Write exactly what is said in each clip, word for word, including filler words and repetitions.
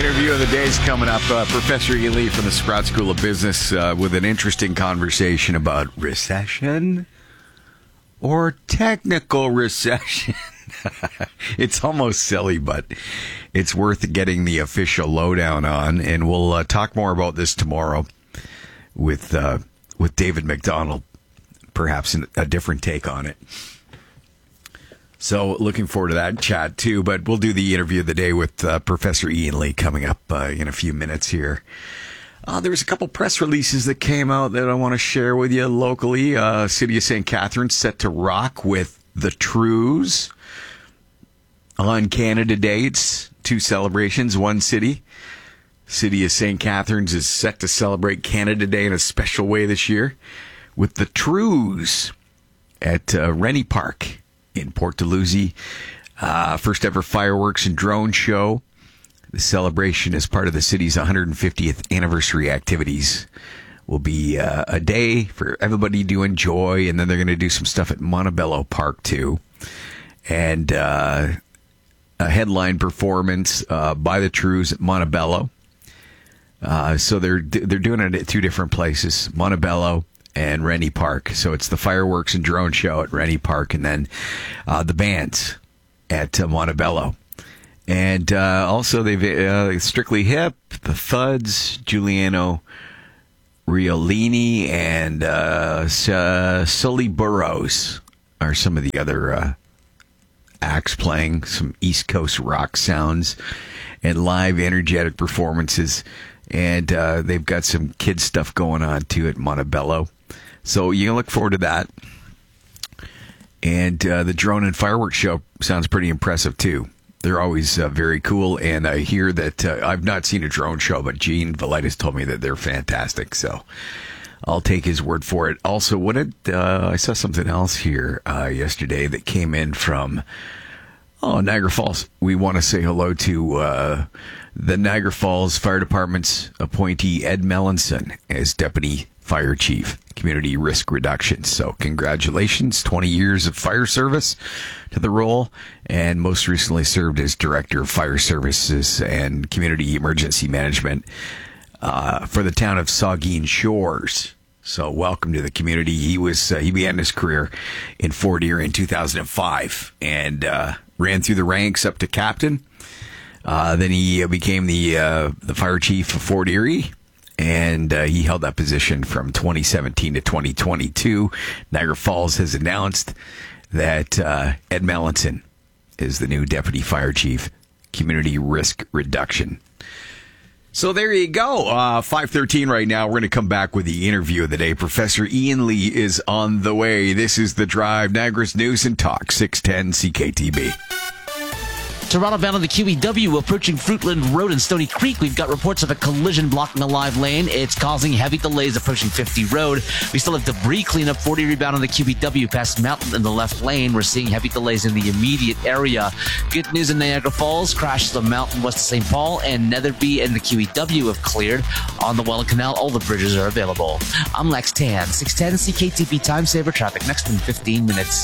Interview of the day is coming up. Uh, Professor Ian Lee from the Sprott School of Business uh, with an interesting conversation about recession or technical recession. It's almost silly, but it's worth getting the official lowdown on. And we'll uh, talk more about this tomorrow with uh, with David McDonald, perhaps a different take on it. So looking forward to that chat, too. But we'll do the interview of the day with uh, Professor Ian Lee coming up uh, in a few minutes here. Uh, there was a couple press releases that came out that I want to share with you locally. Uh, City of Saint Catharines set to rock with the Trews on Canada Day. It's two celebrations, one city. City of Saint Catharines is set to celebrate Canada Day in a special way this year with the Trews at uh, Rennie Park in Port Dalhousie. Uh, first ever fireworks and drone show. The celebration is part of the city's one hundred fiftieth anniversary activities. Will be uh, a day for everybody to enjoy, and then they're going to do some stuff at Montebello Park too. And uh, a headline performance uh, by the Trews at Montebello. Uh, so they're they're doing it at two different places, Montebello and Rennie Park. So it's the fireworks and drone show at Rennie Park, and then uh, the bands at uh, Montebello. And uh, also, they've uh, Strictly Hip, the Thuds, Giuliano Riolini, and uh, uh, Sully Burrows are some of the other uh, acts playing some East Coast rock sounds and live energetic performances. And uh, they've got some kid stuff going on, too, at Montebello. So you can look forward to that. And uh, the drone and fireworks show sounds pretty impressive, too. They're always uh, very cool. And I hear that uh, I've not seen a drone show, but Gene Velitis told me that they're fantastic. So I'll take his word for it. Also, what did, uh, I saw something else here uh, yesterday that came in from oh, Niagara Falls. We want to say hello to uh, the Niagara Falls Fire Department's appointee, Ed Melanson, as Deputy Fire Chief, Community Risk Reduction. So congratulations, twenty years of fire service to the role, and most recently served as Director of Fire Services and Community Emergency Management uh, for the town of Saugeen Shores. So welcome to the community. He was uh, he began his career in Fort Erie in two thousand five and uh, ran through the ranks up to captain. Uh, then he uh, became the uh, the fire chief of Fort Erie, and uh, he held that position from twenty seventeen to twenty twenty-two. Niagara Falls has announced that uh, Ed Melanson is the new deputy fire chief, Community Risk Reduction. So there you go. Uh, five thirteen right now. We're going to come back with the interview of the day. Professor Ian Lee is on the way. This is The Drive, Niagara's News and Talk, six ten C K T B. Toronto bound on the Q E W approaching Fruitland Road and Stony Creek. We've got reports of a collision blocking a live lane. It's causing heavy delays approaching fifty Road. We still have debris cleanup. forty rebound on the Q E W past Mountain in the left lane. We're seeing heavy delays in the immediate area. Good news in Niagara Falls. Crashes on Mountain west of Saint Paul and Netherby and the Q E W have cleared. On the Welland Canal, all the bridges are available. I'm Lex Tan, six ten C K T B Time Saver Traffic. Next in fifteen minutes.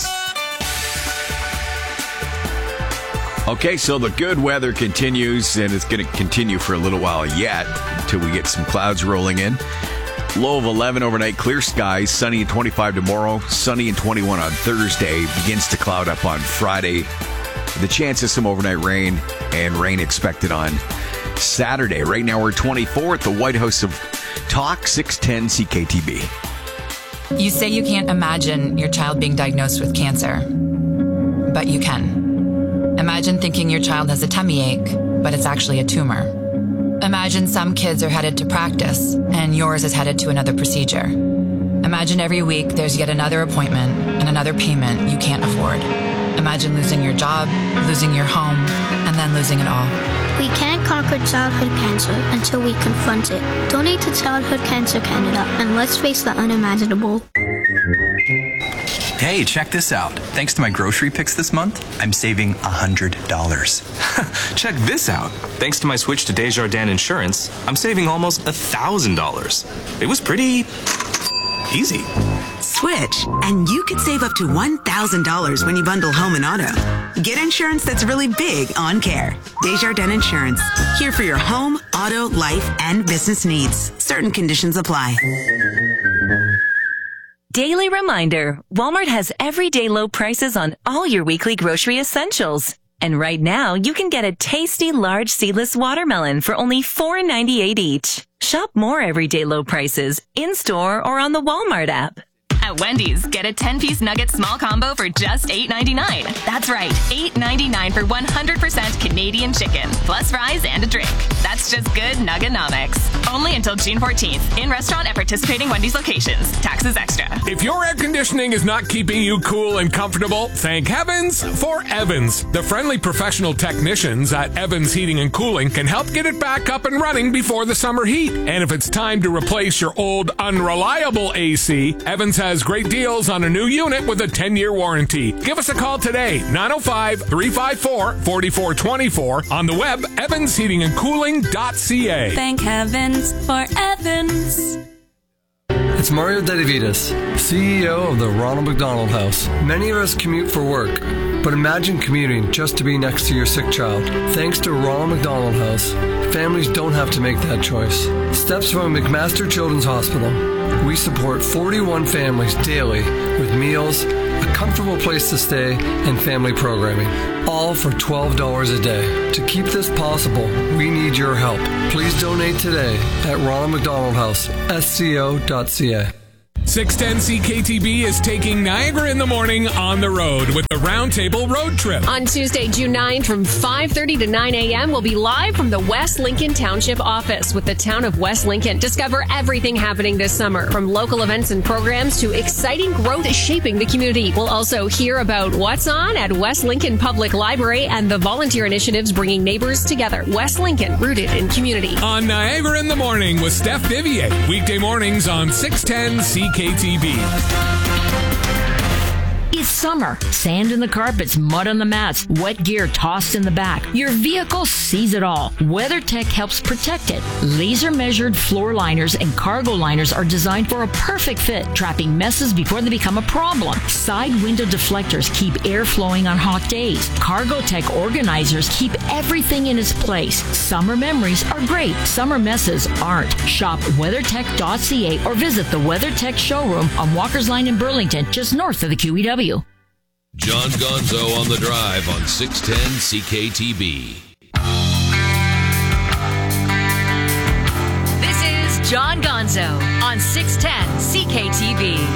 Okay, so the good weather continues, and it's going to continue for a little while yet until we get some clouds rolling in. Low of eleven overnight, clear skies, sunny and twenty-five tomorrow, sunny and twenty-one on Thursday. Begins to cloud up on Friday. The chance of some overnight rain, and rain expected on Saturday. Right now we're twenty-four at the White House of Talk, six ten C K T B. You say you can't imagine your child being diagnosed with cancer, but you can. Imagine thinking your child has a tummy ache, but it's actually a tumor. Imagine some kids are headed to practice, and yours is headed to another procedure. Imagine every week there's yet another appointment and another payment you can't afford. Imagine losing your job, losing your home, and then losing it all. We can't conquer childhood cancer until we confront it. Donate to Childhood Cancer Canada, and let's face the unimaginable. Hey, check this out. Thanks to my grocery picks this month, I'm saving one hundred dollars. Check this out. Thanks to my switch to Desjardins Insurance, I'm saving almost one thousand dollars. It was pretty easy. Switch, and you could save up to one thousand dollars when you bundle home and auto. Get insurance that's really big on care. Desjardins Insurance. Here for your home, auto, life, and business needs. Certain conditions apply. Daily reminder, Walmart has everyday low prices on all your weekly grocery essentials. And right now, you can get a tasty large seedless watermelon for only four ninety-eight each. Shop more everyday low prices in-store or on the Walmart app. At Wendy's, get a ten-piece nugget small combo for just eight ninety-nine. That's right, eight ninety-nine for one hundred percent Canadian chicken, plus fries and a drink. That's just good Nugganomics. Only until June fourteenth. In restaurant at participating Wendy's locations. Taxes extra. If your air conditioning is not keeping you cool and comfortable, thank heavens for Evans. The friendly professional technicians at Evans Heating and Cooling can help get it back up and running before the summer heat. And if it's time to replace your old unreliable A C, Evans has great deals on a new unit with a ten-year warranty. Give us a call today, nine oh five, three five four, four four two four, on the web, evans heating and cooling dot c a. Thank heavens for Evans. It's Mario Dedivitas, C E O of the Ronald McDonald House. Many of us commute for work, but imagine commuting just to be next to your sick child. Thanks to Ronald McDonald House, families don't have to make that choice. Steps from McMaster Children's Hospital. We support forty-one families daily with meals, a comfortable place to stay, and family programming, all for twelve dollars a day. To keep this possible, we need your help. Please donate today at Ronald McDonald House, S C O dot C A. six ten C K T B is taking Niagara in the Morning on the road with the Roundtable Road Trip. On Tuesday, June ninth from five thirty to nine a.m., we'll be live from the West Lincoln Township office with the town of West Lincoln. Discover everything happening this summer, from local events and programs to exciting growth shaping the community. We'll also hear about what's on at West Lincoln Public Library and the volunteer initiatives bringing neighbors together. West Lincoln, rooted in community. On Niagara in the Morning with Steph Vivier. Weekday mornings on six ten C K T B. It's summer. Sand in the carpets, mud on the mats, wet gear tossed in the back. Your vehicle sees it all. WeatherTech helps protect it. Laser-measured floor liners and cargo liners are designed for a perfect fit, trapping messes before they become a problem. Side window deflectors keep air flowing on hot days. CargoTech organizers keep everything in its place. Summer memories are great. Summer messes aren't. Shop weathertech dot c a or visit the WeatherTech showroom on Walker's Line in Burlington, just north of the Q E W. John Gonzo on the Drive on six ten C K T B. This is John Gonzo on six ten C K T B.